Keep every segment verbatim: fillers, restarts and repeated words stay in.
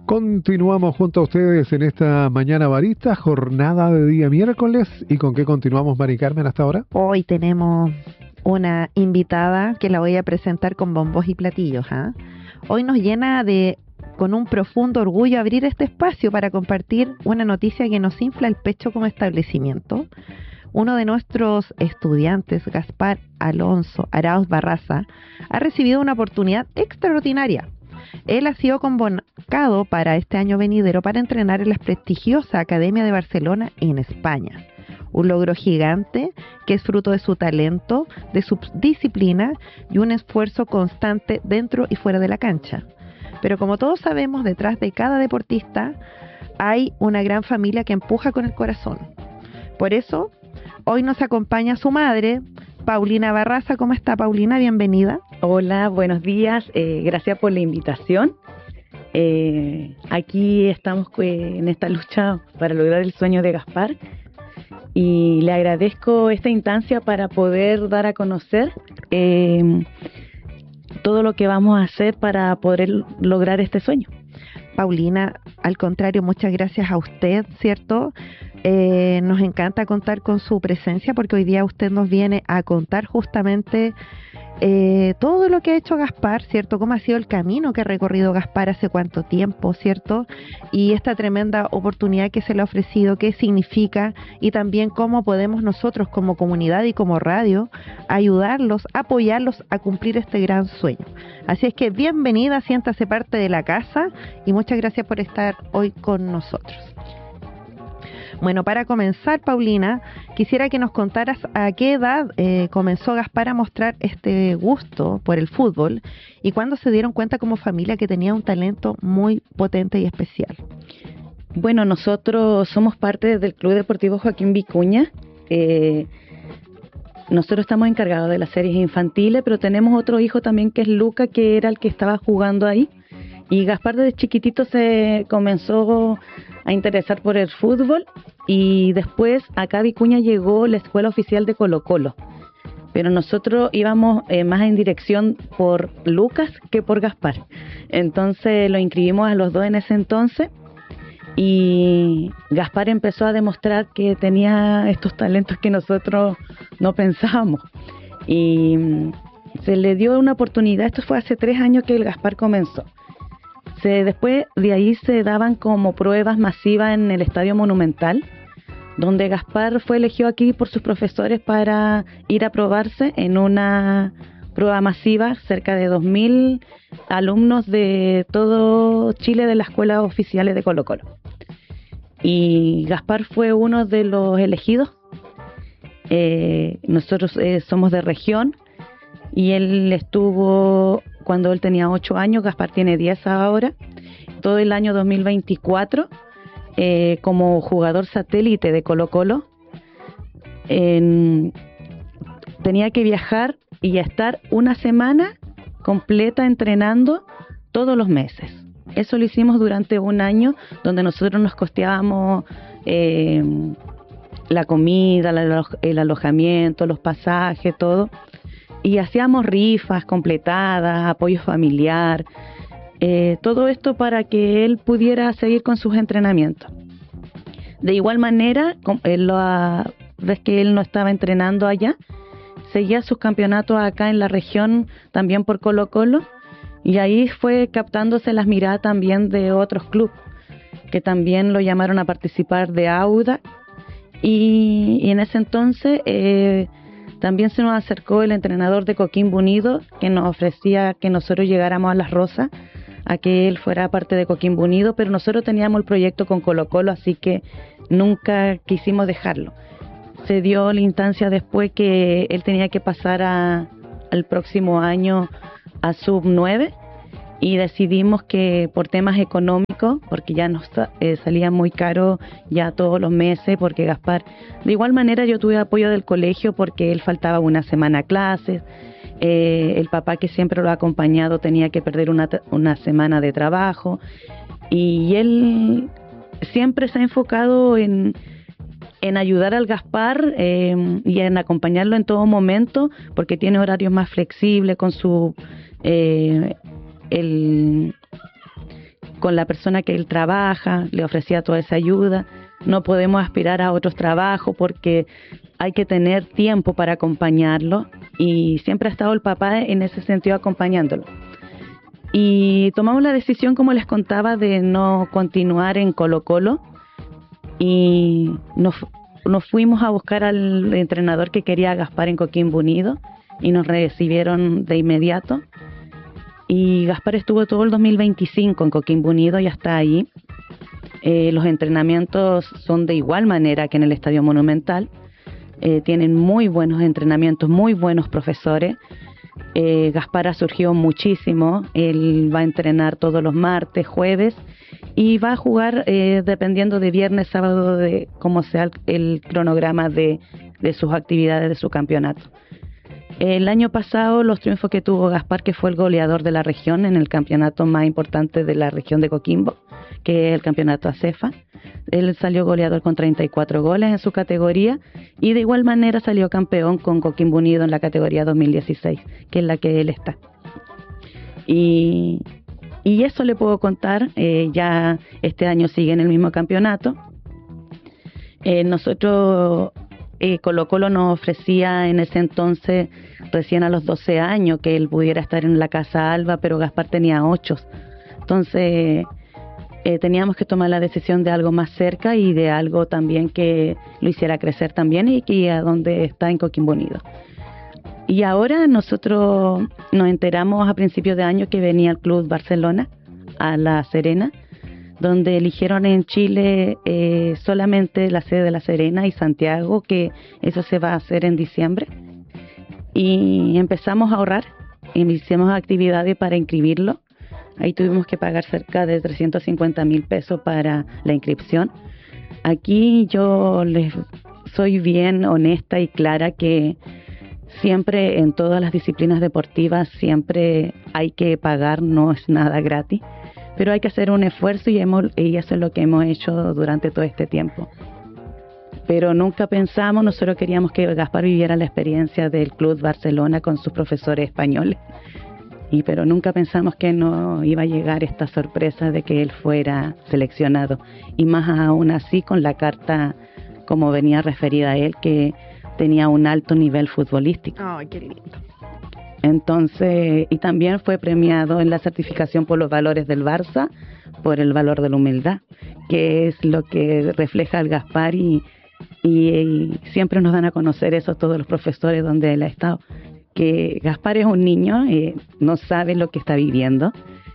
Continuamos junto a ustedes en esta mañana barista, jornada de día miércoles. ¿Y con qué continuamos, Mari Carmen, hasta ahora? Hoy tenemos una invitada que la voy a presentar con bombos y platillos. ¿eh? Hoy nos llena de, con un profundo orgullo, abrir este espacio para compartir una noticia que nos infla el pecho como establecimiento. Uno de nuestros estudiantes, Gaspar Alonso Arauz Barraza, ha recibido una oportunidad extraordinaria. Él ha sido convocado para este año venidero para entrenar en la prestigiosa Academia de Barcelona en España. Un logro gigante que es fruto de su talento, de su disciplina y un esfuerzo constante dentro y fuera de la cancha. Pero como todos sabemos, detrás de cada deportista hay una gran familia que empuja con el corazón. Por eso, hoy nos acompaña su madre, Paulina Barraza. ¿Cómo está, Paulina? Bienvenida. Hola, buenos días. Eh, gracias por la invitación. Eh, aquí estamos eh, en esta lucha para lograr el sueño de Gaspar y le agradezco esta instancia para poder dar a conocer eh, todo lo que vamos a hacer para poder lograr este sueño. Paulina, al contrario, muchas gracias a usted, ¿cierto? Eh, nos encanta contar con su presencia porque hoy día usted nos viene a contar justamente eh, todo lo que ha hecho Gaspar, ¿cierto? Cómo ha sido el camino que ha recorrido Gaspar, hace cuánto tiempo, ¿cierto? Y esta tremenda oportunidad que se le ha ofrecido, qué significa y también cómo podemos nosotros como comunidad y como radio ayudarlos, apoyarlos a cumplir este gran sueño. Así es que bienvenida, siéntase parte de la casa y muchas gracias por estar hoy con nosotros. Bueno, para comenzar, Paulina, quisiera que nos contaras a qué edad eh, comenzó Gaspar a mostrar este gusto por el fútbol y cuándo se dieron cuenta como familia que tenía un talento muy potente y especial. Bueno, nosotros somos parte del Club Deportivo Joaquín Vicuña. Eh, nosotros estamos encargados de las series infantiles, pero tenemos otro hijo también que es Luca, que era el que estaba jugando ahí. Y Gaspar desde chiquitito se comenzó a interesar por el fútbol y después acá a Vicuña llegó la escuela oficial de Colo Colo. Pero nosotros íbamos eh, más en dirección por Lucas que por Gaspar. Entonces lo inscribimos a los dos en ese entonces y Gaspar empezó a demostrar que tenía estos talentos que nosotros no pensábamos. Y mm, se le dio una oportunidad, esto fue hace tres años que el Gaspar comenzó. Se, después de ahí se daban como pruebas masivas en el Estadio Monumental, donde Gaspar fue elegido aquí por sus profesores para ir a probarse en una prueba masiva, cerca de dos mil alumnos de todo Chile de las escuelas oficiales de Colo Colo. Y Gaspar fue uno de los elegidos. Eh, nosotros eh, somos de región y él estuvo... Cuando él tenía ocho años, Gaspar tiene diez ahora, todo el año dos mil veinticuatro, eh, como jugador satélite de Colo Colo, en, tenía que viajar y estar una semana completa entrenando todos los meses. Eso lo hicimos durante un año, donde nosotros nos costeábamos eh, la comida, el, alo- el alojamiento, los pasajes, todo. Y hacíamos rifas completadas, apoyo familiar, eh, todo esto para que él pudiera seguir con sus entrenamientos. De igual manera, la vez que él no estaba entrenando allá, seguía sus campeonatos acá en la región, también por Colo Colo, y ahí fue captándose las miradas también de otros clubes, que también lo llamaron a participar de Audax, y, y en ese entonces... Eh, También se nos acercó el entrenador de Coquimbo Unido, que nos ofrecía que nosotros llegáramos a Las Rosas, a que él fuera parte de Coquimbo Unido, pero nosotros teníamos el proyecto con Colo Colo, así que nunca quisimos dejarlo. Se dio la instancia después que él tenía que pasar a, al próximo año a sub nueve y decidimos que por temas económicos, porque ya nos eh, salía muy caro ya todos los meses, porque Gaspar, de igual manera yo tuve apoyo del colegio porque él faltaba una semana a clases, eh, el papá que siempre lo ha acompañado tenía que perder una, una semana de trabajo y él siempre se ha enfocado en, en ayudar al Gaspar eh, y en acompañarlo en todo momento, porque tiene horarios más flexibles con su... Eh, el con la persona que él trabaja, le ofrecía toda esa ayuda. No podemos aspirar a otros trabajos porque hay que tener tiempo para acompañarlo, y siempre ha estado el papá en ese sentido acompañándolo. Y tomamos la decisión, como les contaba, de no continuar en Colo-Colo, y nos, nos fuimos a buscar al entrenador que quería a Gaspar en Coquimbo Unido, y nos recibieron de inmediato. Y Gaspar estuvo todo el dos mil veinticinco en Coquimbo Unido y hasta ahí. Eh, los entrenamientos son de igual manera que en el Estadio Monumental. Eh, tienen muy buenos entrenamientos, muy buenos profesores. Eh, Gaspar ha surgido muchísimo. Él va a entrenar todos los martes, jueves, y va a jugar eh, dependiendo de viernes, sábado, de cómo sea el, el cronograma de, de sus actividades, de su campeonato. El año pasado, los triunfos que tuvo Gaspar, que fue el goleador de la región en el campeonato más importante de la región de Coquimbo, que es el campeonato ACEFA. Él salió goleador con treinta y cuatro goles en su categoría, y de igual manera salió campeón con Coquimbo Unido en la categoría dos mil dieciséis, que es la que él está. Y, y eso le puedo contar. Eh, ya este año sigue en el mismo campeonato. Eh, nosotros... Eh, Colo Colo nos ofrecía en ese entonces, recién a los doce años, que él pudiera estar en la Casa Alba, pero Gaspar tenía ocho. Entonces eh, teníamos que tomar la decisión de algo más cerca y de algo también que lo hiciera crecer también, y que a donde está en Coquimbo Unido. Y ahora nosotros nos enteramos a principios de año que venía el Club Barcelona a La Serena, donde eligieron en Chile eh, solamente la sede de La Serena y Santiago, que eso se va a hacer en diciembre. Y empezamos a ahorrar, hicimos actividades para inscribirlo. Ahí tuvimos que pagar cerca de trescientos cincuenta mil pesos para la inscripción. Aquí yo les soy bien honesta y clara que siempre en todas las disciplinas deportivas siempre hay que pagar, no es nada gratis. Pero hay que hacer un esfuerzo, y, hemos, y eso es lo que hemos hecho durante todo este tiempo. Pero nunca pensamos, nosotros queríamos que Gaspar viviera la experiencia del Club Barcelona con sus profesores españoles, y pero nunca pensamos que no iba a llegar esta sorpresa de que él fuera seleccionado, y más aún así con la carta, como venía referida a él, que tenía un alto nivel futbolístico. ¡Ay, qué lindo! Entonces, y también fue premiado en la certificación por los valores del Barça, por el valor de la humildad, que es lo que refleja el Gaspar, y, y, y siempre nos dan a conocer eso todos los profesores donde él ha estado, que Gaspar es un niño, eh, no sabe lo que está viviendo,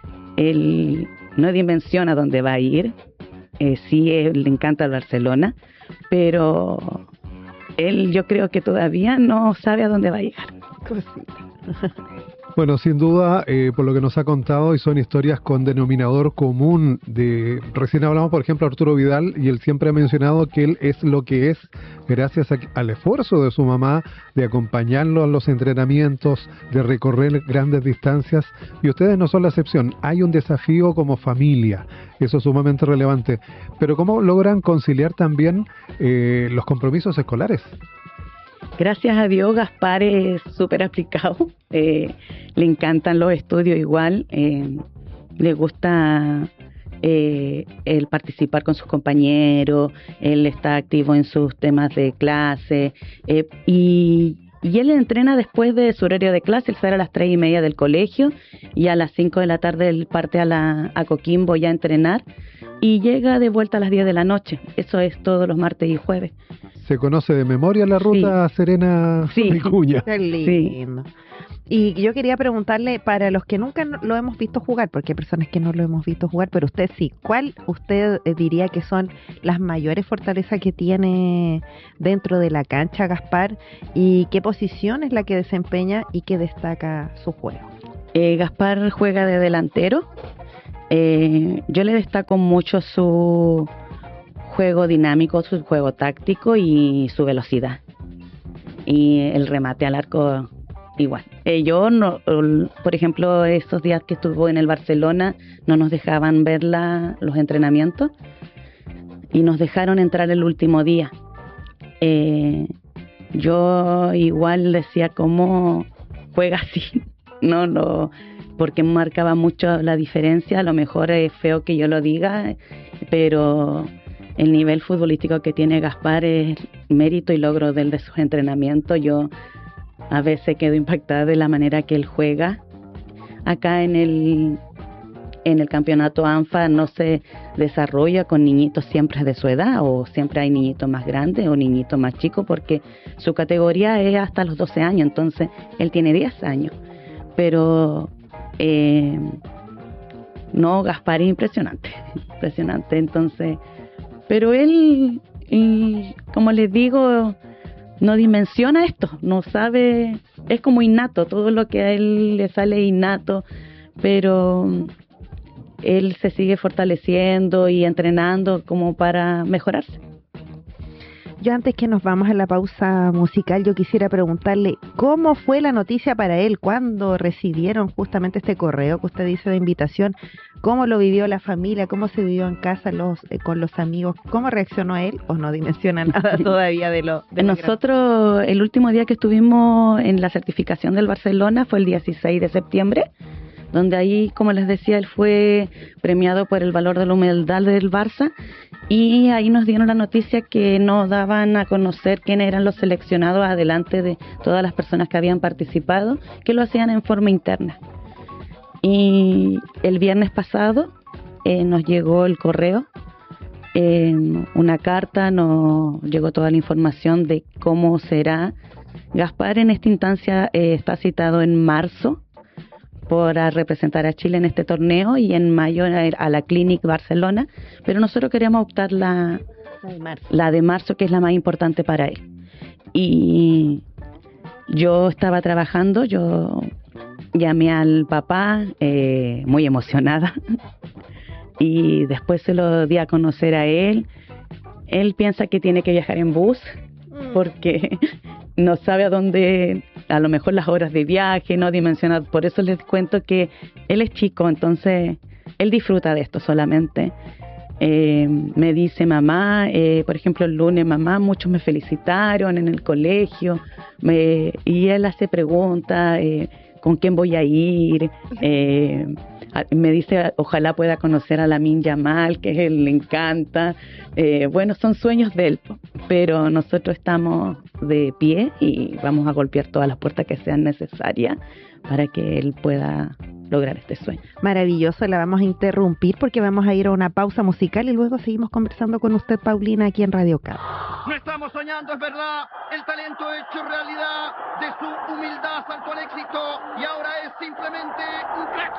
él no dimensiona dónde va a ir, eh, sí, él le encanta el Barcelona, pero él yo creo que todavía no sabe a dónde va a llegar. Cosita. Bueno, sin duda, eh, por lo que nos ha contado, y son historias con denominador común. De recién hablamos, por ejemplo, de Arturo Vidal, y él siempre ha mencionado que él es lo que es gracias a, al esfuerzo de su mamá, de acompañarlo a los entrenamientos, de recorrer grandes distancias, y ustedes no son la excepción. Hay un desafío como familia, eso es sumamente relevante. Pero ¿cómo logran conciliar también eh, los compromisos escolares? Gracias a Dios, Gaspar es súper aplicado, eh, le encantan los estudios igual, eh, le gusta eh, el participar con sus compañeros, él está activo en sus temas de clase, eh, y, y él entrena después de su horario de clase. Él sale a las tres y media del colegio, y a las cinco de la tarde él parte a, la, a Coquimbo ya a entrenar, y llega de vuelta a las diez de la noche. Eso es todos los martes y jueves. ¿Se conoce de memoria la ruta sí. Serena sí. Vicuña? Qué lindo. Sí. Y yo quería preguntarle, para los que nunca lo hemos visto jugar, porque hay personas que no lo hemos visto jugar, pero usted sí, ¿cuál usted diría que son las mayores fortalezas que tiene dentro de la cancha Gaspar, y qué posición es la que desempeña y qué destaca su juego? Eh, Gaspar juega de delantero. Eh, yo le destaco mucho su juego dinámico, su juego táctico y su velocidad. Y el remate al arco igual. Eh, yo, no, por ejemplo, esos días que estuvo en el Barcelona, no nos dejaban ver la, los entrenamientos, y nos dejaron entrar el último día. Eh, yo igual decía, ¿cómo juega así? No, no. porque marcaba mucho la diferencia. A lo mejor es feo que yo lo diga, pero el nivel futbolístico que tiene Gaspar es mérito y logro del de sus entrenamientos. Yo a veces quedo impactada de la manera que él juega. Acá en el en el campeonato ANFA no se desarrolla con niñitos siempre de su edad, o siempre hay niñitos más grandes o niñitos más chicos, porque su categoría es hasta los doce años, entonces él tiene diez años. Pero eh, no, Gaspar es impresionante, impresionante, entonces, pero él, y, como les digo, no dimensiona esto, no sabe, es como innato, todo lo que a él le sale innato, pero él se sigue fortaleciendo y entrenando como para mejorarse. Yo, antes que nos vamos a la pausa musical, yo quisiera preguntarle cómo fue la noticia para él, cuando recibieron justamente este correo que usted dice de invitación, cómo lo vivió la familia, cómo se vivió en casa los eh, con los amigos, cómo reaccionó él, o no dimensiona nada todavía de lo de Nosotros, lo el último día que estuvimos en la certificación del Barcelona fue el dieciséis de septiembre, donde ahí, como les decía, él fue premiado por el valor de la humildad del Barça, y ahí nos dieron la noticia que nos daban a conocer quiénes eran los seleccionados adelante de todas las personas que habían participado, que lo hacían en forma interna. Y el viernes pasado eh, nos llegó el correo, eh, una carta, nos llegó toda la información de cómo será. Gaspar en esta instancia eh, está citado en marzo para representar a Chile en este torneo, y en mayo a la Clinic Barcelona, pero nosotros queríamos optar la, la, de marzo. la de marzo, que es la más importante para él. Y yo estaba trabajando, yo llamé al papá eh, muy emocionada y después se lo di a conocer a él. Él piensa que tiene que viajar en bus porque no sabe a dónde, a lo mejor las horas de viaje, no dimensiona. Por eso les cuento que él es chico, entonces él disfruta de esto solamente. Eh, me dice, mamá, eh, por ejemplo, el lunes, mamá, muchos me felicitaron en el colegio, me, y él hace preguntas, eh, ¿con quién voy a ir? Eh, me dice, ojalá pueda conocer a Lamine Yamal, que él le encanta. Eh, bueno, son sueños de él, pero nosotros estamos de pie y vamos a golpear todas las puertas que sean necesarias para que él pueda lograr este sueño. Maravilloso, la vamos a interrumpir porque vamos a ir a una pausa musical y luego seguimos conversando con usted, Paulina, aquí en Radio Cabo. No estamos soñando, es verdad, el talento hecho realidad, de su humildad saltó al éxito y ahora es simplemente un crack.